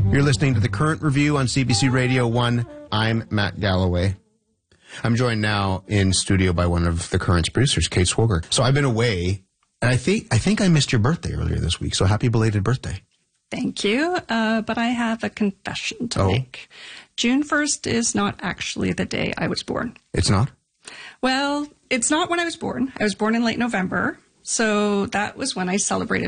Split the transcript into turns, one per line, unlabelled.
You're listening to The Current Review on CBC Radio 1. I'm Matt Galloway. I'm joined now in studio by one of The Current's producers, Kate Swoger. So I've been away, and I think I missed your birthday earlier this week, so happy belated birthday.
Thank you, but I have a confession to make. June 1st is not actually the day I was born.
It's not?
Well, it's not when I was born. I was born in late November, so that was when I celebrated